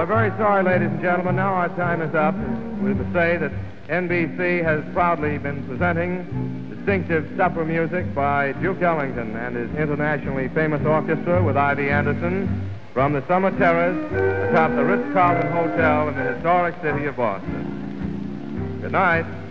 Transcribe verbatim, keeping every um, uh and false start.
We're very sorry, ladies and gentlemen. Now our time is up. We must say that N B C has proudly been presenting distinctive supper music by Duke Ellington and his internationally famous orchestra with Ivy Anderson from the Summer Terrace atop the Ritz-Carlton Hotel in the historic city of Boston. Good night.